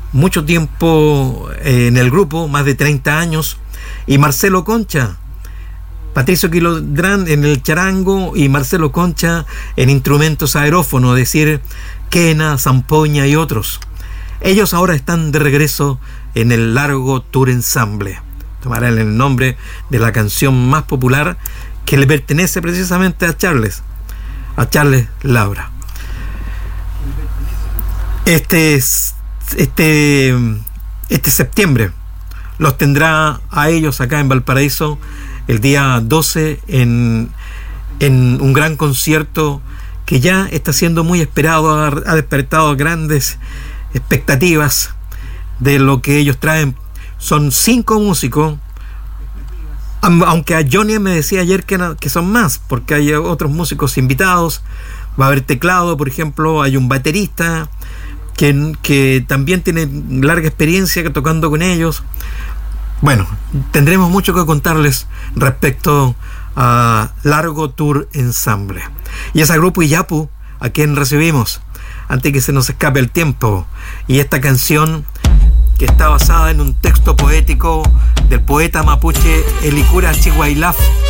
mucho tiempo en el grupo, más de 30 años, y Marcelo Concha, Patricio Quilodrán en el charango y Marcelo Concha en instrumentos aerófonos, es decir, quena, zampoña y otros. Ellos ahora están de regreso en el Largo Tour Ensemble. Tomarán el nombre de la canción más popular que le pertenece precisamente a Charles Labra. Este septiembre los tendrá a ellos acá en Valparaíso el día 12 en un gran concierto que ya está siendo muy esperado, ha despertado grandes expectativas de lo que ellos traen. Son 5 músicos, aunque a Johnny me decía ayer que son más, porque hay otros músicos invitados. Va a haber teclado, por ejemplo, hay un baterista que también tiene larga experiencia tocando con ellos. Bueno, tendremos mucho que contarles respecto a Largo Tour Ensemble. Y es a Grupo Iyapu a quien recibimos, antes que se nos escape el tiempo. Y esta canción, que está basada en un texto poético del poeta mapuche Elicura Chihuailaf,